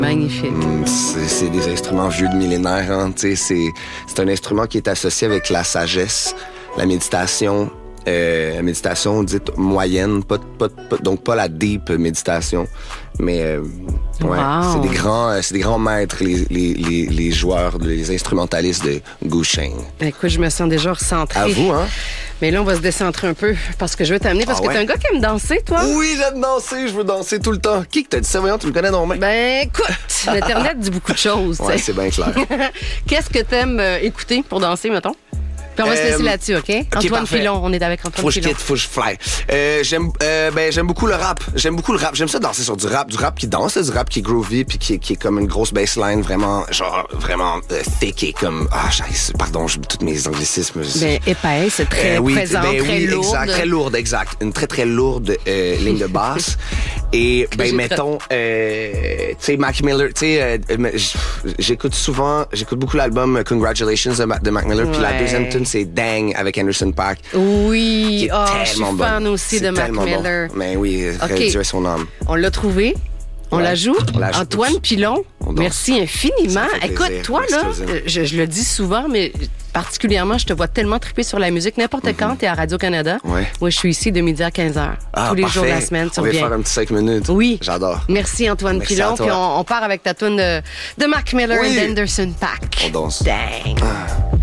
Magnifique. C'est des instruments vieux de millénaires. Hein, c'est un instrument qui est associé avec la sagesse, la méditation. Méditation dite moyenne, donc pas la deep méditation, mais ouais, Wow. c'est des grands maîtres, les joueurs, les instrumentalistes de Gusheng. Écoute, je me sens déjà recentrée. À vous, hein? Mais là, on va se décentrer un peu parce que je veux t'amener parce Ah que ouais? t'es un gars qui aime danser, toi. Oui, j'aime danser, je veux danser tout le temps. Qui que t'as dit ça, voyons, tu me connais normalement? Ben, écoute, l'Internet dit beaucoup de choses. Ouais, tu sais. c'est bien clair. Qu'est-ce que t'aimes écouter pour danser, mettons? Puis on va se laisser là-dessus, OK? Antoine parfait. Filon, on est avec Antoine Faut que je Filon. quitte, faut que je fly. J'aime beaucoup le rap. J'aime ça danser sur du rap qui danse, du rap qui est groovy puis qui est comme une grosse bassline vraiment thick et comme pardon, tous mes anglicismes. Ben, épaisse, très présente, très lourde. Exact, très lourde, exact. Une très très lourde ligne de basse. Et j'ai mettons, tu sais, Mac Miller, tu sais, j'écoute beaucoup l'album Congratulations de Mac Miller, puis la Ouais. deuxième tune c'est Dang avec Anderson .Paak. Qui Oui, est je suis tellement fan bonne. aussi C'est de Mac tellement Miller. Bon. Mais oui, OK. Dieu ait son âme. On l'a trouvé. On Ouais, la joue. on la joue. Antoine Pilon, On danse. merci infiniment. Ça me fait Écoute, plaisir. toi, là, Merci, Rosine. je le dis souvent, mais particulièrement, je te vois tellement triper sur la musique. N'importe quand, t'es à Radio-Canada. Ouais. Moi, je suis ici de midi à 15h. Tous les jours de la semaine, tu On va reviens. faire un petit 5 minutes. Oui. J'adore. Merci, Antoine Merci Pilon. à toi. Puis on part avec ta tune de Mac Miller Oui. et d'Anderson .Paak. On danse. Dang. Ah.